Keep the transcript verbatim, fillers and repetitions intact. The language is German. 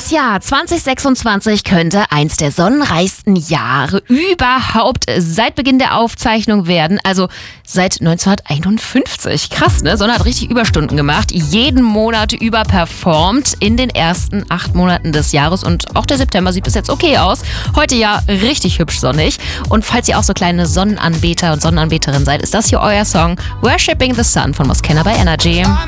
Das Jahr zwanzig sechsundzwanzig könnte eins der sonnenreichsten Jahre überhaupt seit Beginn der Aufzeichnung werden, also seit neunzehnhunderteinundfünfzig. Krass, ne? Sonne hat richtig Überstunden gemacht, jeden Monat über performt in den ersten acht Monaten des Jahres und auch der September sieht bis jetzt okay aus. Heute ja richtig hübsch sonnig und falls ihr auch so kleine Sonnenanbeter und Sonnenanbeterin seid, ist das hier euer Song Worshipping the Sun von Moskenna bei Energy.